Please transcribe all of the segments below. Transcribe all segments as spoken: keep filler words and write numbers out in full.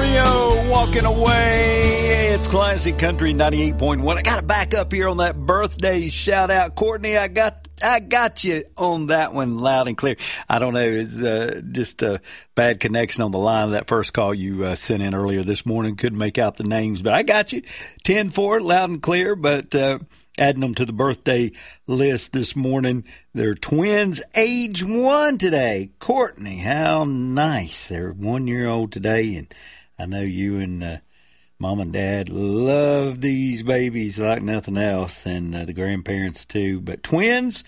Rio, Walking Away. It's Classic Country ninety-eight point one. I got to back up here on that birthday shout out. Courtney, I got I got you on that one loud and clear. I don't know, it's uh, just a bad connection on the line of that first call you uh, sent in earlier this morning. Couldn't make out the names, but I got you. ten four, loud and clear, but uh, adding them to the birthday list this morning. They're twins, age one today. Courtney, how nice. They're one year old today, and I know you and uh, Mom and Dad love these babies like nothing else, and uh, the grandparents too. But twins,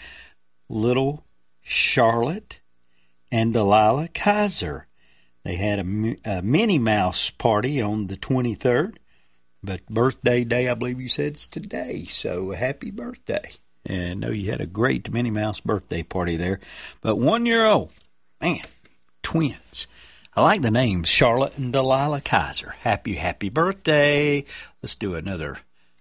little Charlotte and Delilah Kaiser. They had a, a Minnie Mouse party on the twenty-third, but birthday day, I believe you said, it's today. So happy birthday. And I know you had a great Minnie Mouse birthday party there. But one year old, man, twins. I like the names, Charlotte and Delilah Kaiser. Happy, happy birthday. Let's do another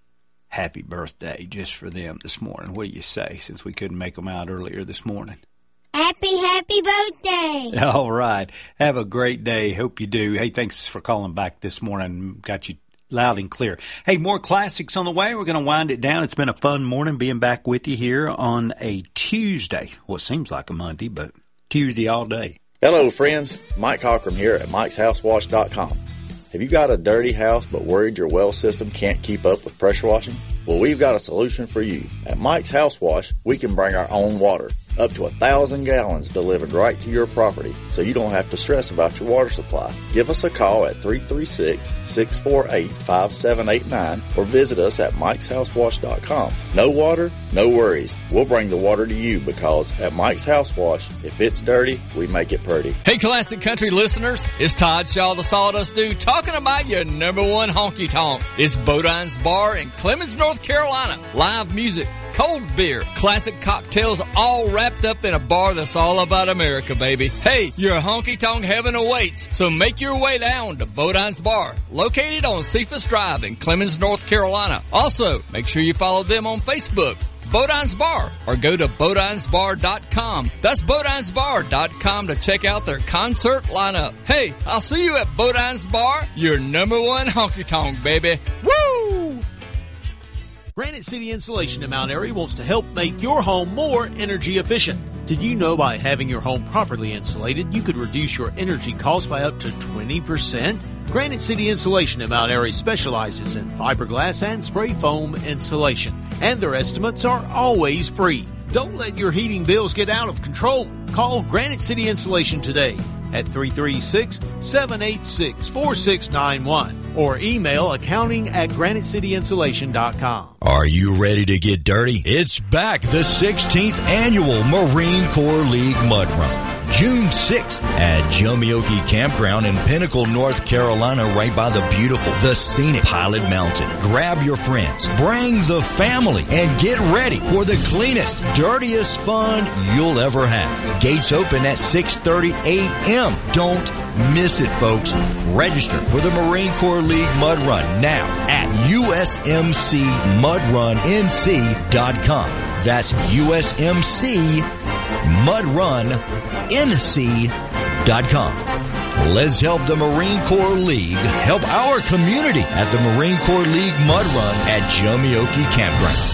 happy birthday just for them this morning. What do you say, since we couldn't make them out earlier this morning? Happy, happy birthday. All right. Have a great day. Hope you do. Hey, thanks for calling back this morning. Got you loud and clear. Hey, more classics on the way. We're going to wind it down. It's been a fun morning being back with you here on a Tuesday. Well, it seems like a Monday, but Tuesday all day. Hello, friends. Mike Cochran here at mikes house wash dot com. Have you got a dirty house but worried your well system can't keep up with pressure washing? Well, we've got a solution for you. At Mike's House Wash, we can bring our own water, up to a thousand gallons delivered right to your property, so you don't have to stress about your water supply. Give us a call at three three six, six four eight, five seven eight nine or visit us at mikes house wash dot com. No water, no worries. We'll bring the water to you, because at Mike's House Wash, if it's dirty, we make it pretty. Hey, Classic Country listeners, it's Todd Shaw, the Sawdust Dude, talking about your number one honky tonk. It's Bodine's Bar in Clemens, North Carolina. Live music, cold beer, classic cocktails, all wrapped up in a bar that's all about America, baby. Hey, your honky-tonk heaven awaits, so make your way down to Bodine's Bar, located on Cephas Drive in Clemens, North Carolina. Also, make sure you follow them on Facebook, Bodine's Bar, or go to bodines bar dot com. That's bodines bar dot com to check out their concert lineup. Hey, I'll see you at Bodine's Bar, your number one honky-tonk, baby. Woo! Granite City Insulation in Mount Airy wants to help make your home more energy efficient. Did you know by having your home properly insulated, you could reduce your energy costs by up to twenty percent? Granite City Insulation in Mount Airy specializes in fiberglass and spray foam insulation, and their estimates are always free. Don't let your heating bills get out of control. Call Granite City Insulation today at three three six, seven eight six, four six nine one or email accounting at granite city insulation dot com. Are you ready to get dirty? It's back, the sixteenth Annual Marine Corps League Mud Run. June sixth at Jumioki Campground in Pinnacle, North Carolina, right by the beautiful, the scenic Pilot Mountain. Grab your friends, bring the family, and get ready for the cleanest, dirtiest fun you'll ever have. Gates open at six thirty a.m. Don't miss it, folks. Register for the Marine Corps League Mud Run now at U S M C mud run N C dot com. That's U S M C mud run N C dot com. Let's help the Marine Corps League help our community at the Marine Corps League Mud Run at Jumioki Campground.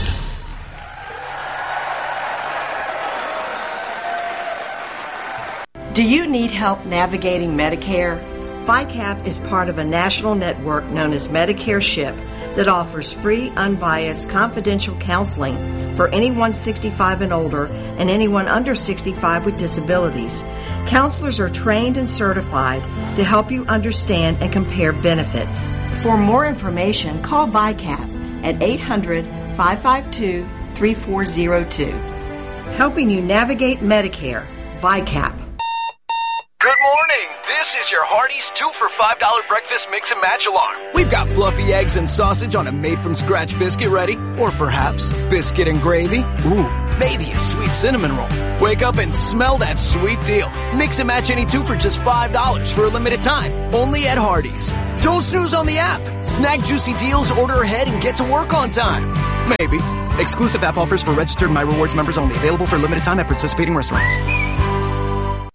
Do you need help navigating Medicare? V I C A P is part of a national network known as Medicare Ship that offers free, unbiased, confidential counseling for anyone sixty-five and older and anyone under sixty-five with disabilities. Counselors are trained and certified to help you understand and compare benefits. For more information, call V I C A P at eight hundred, five five two, three four zero two. Helping you navigate Medicare, V I C A P. Good morning. This is your Hardee's two for five dollar breakfast mix and match alarm. We've got fluffy eggs and sausage on a made-from-scratch biscuit ready. Or perhaps biscuit and gravy. Ooh, maybe a sweet cinnamon roll. Wake up and smell that sweet deal. Mix and match any two for just five dollars for a limited time. Only at Hardee's. Don't snooze on the app. Snag juicy deals, order ahead, and get to work on time. Maybe. Exclusive app offers for registered My Rewards members only. Available for a limited time at participating restaurants.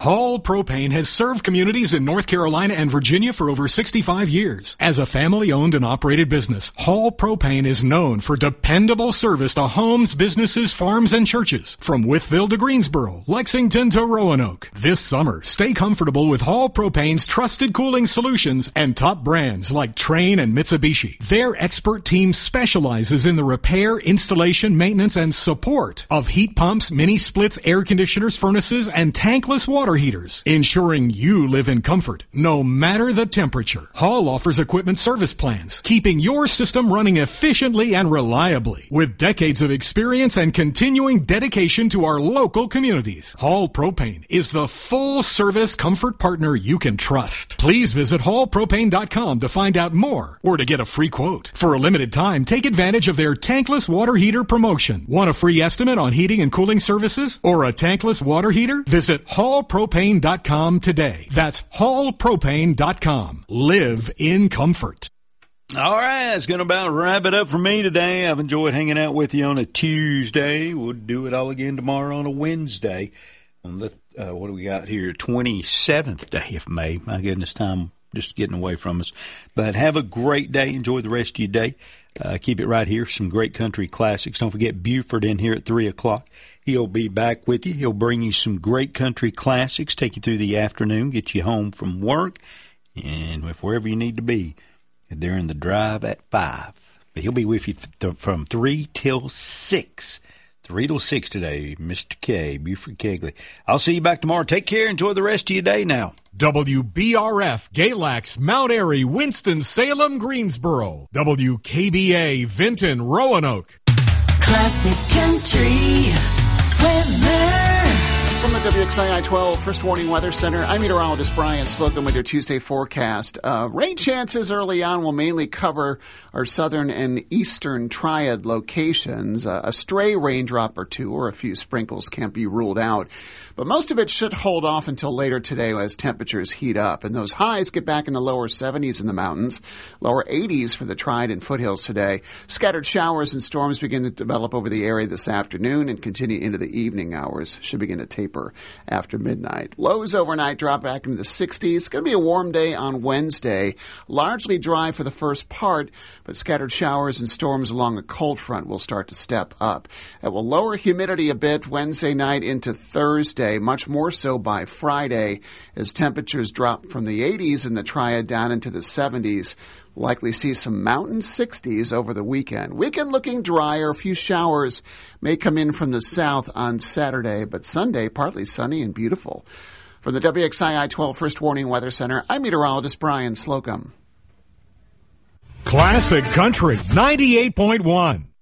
Hall Propane has served communities in North Carolina and Virginia for over sixty-five years. As a family-owned and operated business, Hall Propane is known for dependable service to homes, businesses, farms, and churches. From Wytheville to Greensboro, Lexington to Roanoke. This summer, stay comfortable with Hall Propane's trusted cooling solutions and top brands like Trane and Mitsubishi. Their expert team specializes in the repair, installation, maintenance, and support of heat pumps, mini splits, air conditioners, furnaces, and tankless water heaters, ensuring you live in comfort no matter the temperature. Hall offers equipment service plans, keeping your system running efficiently and reliably. With decades of experience and continuing dedication to our local communities, Hall Propane is the full-service comfort partner you can trust. Please visit hall propane dot com to find out more or to get a free quote. For a limited time, take advantage of their tankless water heater promotion. Want a free estimate on heating and cooling services or a tankless water heater? Visit hall propane dot com today. That's hall propane dot com. Live in comfort. All right, that's going to about wrap it up for me today. I've enjoyed hanging out with you on a Tuesday. We'll do it all again tomorrow on a Wednesday. On the uh, what do we got here? twenty-seventh day of May. My goodness, time just getting away from us. But have a great day. Enjoy the rest of your day. Uh, keep it right here. Some great country classics. Don't forget Buford in here at three o'clock. He'll be back with you. He'll bring you some great country classics, take you through the afternoon, get you home from work, and if wherever you need to be during the drive at five. But he'll be with you th- from three till six. three till six today, Mister K, Buford Kegley. I'll see you back tomorrow. Take care. Enjoy the rest of your day now. W B R F, Galax, Mount Airy, Winston-Salem, Greensboro. W K B A, Vinton, Roanoke. Classic Country Weather. From the W X I I twelve First Warning Weather Center, I'm meteorologist Brian Slocum with your Tuesday forecast. Uh, rain chances early on will mainly cover our southern and eastern triad locations. Uh, a stray raindrop or two or a few sprinkles can't be ruled out. But most of it should hold off until later today as temperatures heat up. And those highs get back in the lower seventies in the mountains, lower eighties for the Triad and foothills today. Scattered showers and storms begin to develop over the area this afternoon and continue into the evening hours. Should begin to taper after midnight. Lows overnight drop back into the sixties. It's going to be a warm day on Wednesday. Largely dry for the first part, but scattered showers and storms along a cold front will start to step up. It will lower humidity a bit Wednesday night into Thursday. Much more so by Friday as temperatures drop from the eighties in the Triad down into the seventies. Likely see some mountain sixties over the weekend. Weekend looking drier. A few showers may come in from the south on Saturday, but Sunday partly sunny and beautiful. From the W X I I twelve First Warning Weather Center, I'm meteorologist Brian Slocum. Classic Country ninety-eight point one.